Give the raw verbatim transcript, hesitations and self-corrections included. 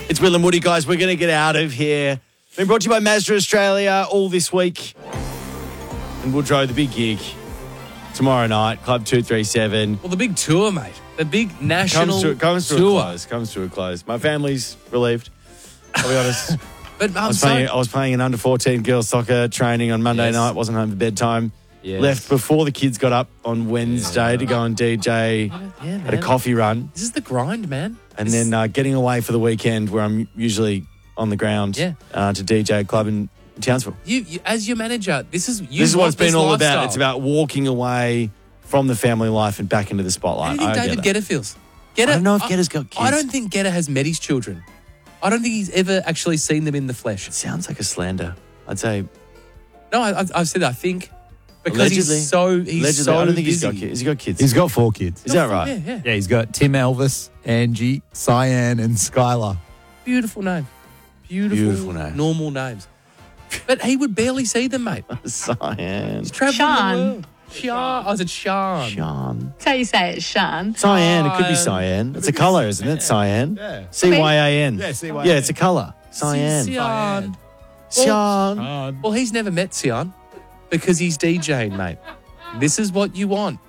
It's Will and Woody, guys. We're going to get out of here. Been brought to you by Mazda Australia all this week. And Woodrow, the big gig tomorrow night, Club two three seven. Well, the big tour, mate. The big national Comes to, comes to tour. a close. Comes to a close. My family's relieved. I'll be honest. But I I'm was, so... playing, I was playing an under fourteen girls soccer training on Monday Yes. night. Wasn't home for bedtime. Yes. Left before the kids got up on Wednesday Yeah. to go and D J Yeah, at a man. coffee run. This is the grind, man. And This- then uh, getting away for the weekend where I'm usually on the ground Yeah. uh, to D J a club in Townsville. you, you, as your manager, this is you This is what want it's been this all lifestyle. about. It's about walking away from the family life and back into the spotlight. How do you think I David get that. Guetta feels? Guetta, I don't know if Guetta's got kids. I don't think Guetta has met his children. I don't think he's ever actually seen them in the flesh. It sounds like a slander. I'd say No, I, I've- I've said I think because allegedly. he's so he's allegedly. so I don't think busy. he's got kids. Has he got kids? He's got four kids. Is that right? Yeah, yeah. Yeah, he's got Tim Elvis, Angie, Cyan, and Skylar. Beautiful name. Beautiful, Beautiful names. normal names. But he would barely see them, mate. Cyan. He's traveling Sean. the world. Sean. Oh, is it Sean? Sean. That's how you say it, Sean. Cyan. It could be Cyan. cyan. It's a colour, isn't it? Cyan. Yeah. C Y A N. Yeah, C Y A N. Yeah, it's a colour. Cyan. Sean. Cyan. Uh, Well, he's never met Sion because he's DJing, mate. This is what you want.